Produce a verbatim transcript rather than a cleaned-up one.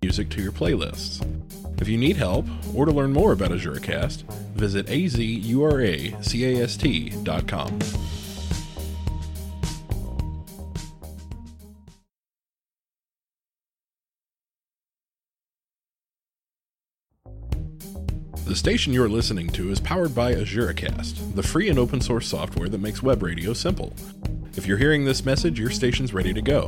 music to your playlists. If you need help, or to learn more about AzuraCast, visit a z u r a c a s t dot com. The station you're listening to is powered by AzuraCast, the free and open source software that makes web radio simple. If you're hearing this message, your station's ready to go.